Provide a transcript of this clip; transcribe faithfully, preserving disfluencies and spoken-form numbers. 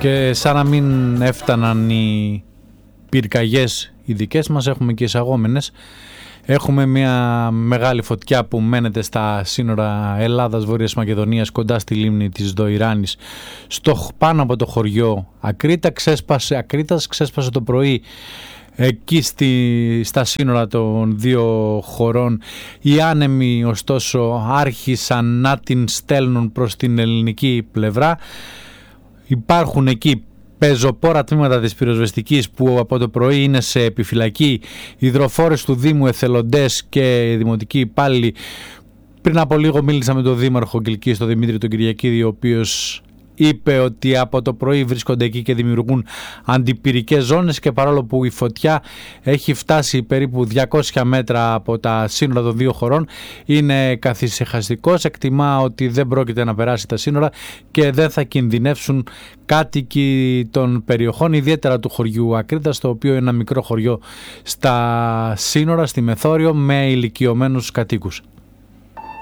Και σαν να μην έφταναν οι πυρκαγιές οι δικές μας, έχουμε και εισαγόμενες. Έχουμε μια μεγάλη φωτιά που μένεται στα σύνορα Ελλάδας-Βόρειας Μακεδονίας, κοντά στη λίμνη της Δοϊράνης, στο, πάνω από το χωριό Ακρίτα. Ξέσπασε, Ακρίτας ξέσπασε το πρωί εκεί στη, στα σύνορα των δύο χωρών. Οι άνεμοι ωστόσο άρχισαν να την στέλνουν προς την ελληνική πλευρά. Υπάρχουν εκεί πεζοπόρα τμήματα της πυροσβεστικής που από το πρωί είναι σε επιφυλακή, υδροφόρες του Δήμου, εθελοντές και δημοτικοί υπάλληλοι. Πριν από λίγο μίλησα με τον Δήμαρχο Κιλκής, τον Δημήτρη τον Κυριακίδη, ο οποίος είπε ότι από το πρωί βρίσκονται εκεί και δημιουργούν αντιπυρικές ζώνες, και παρόλο που η φωτιά έχει φτάσει περίπου διακόσια μέτρα από τα σύνορα των δύο χωρών, είναι καθησυχαστικός. Εκτιμά ότι δεν πρόκειται να περάσει τα σύνορα και δεν θα κινδυνεύσουν κάτοικοι των περιοχών, ιδιαίτερα του χωριού Ακρίτας, το οποίο είναι ένα μικρό χωριό στα σύνορα, στη Μεθόριο, με ηλικιωμένους κατοίκους.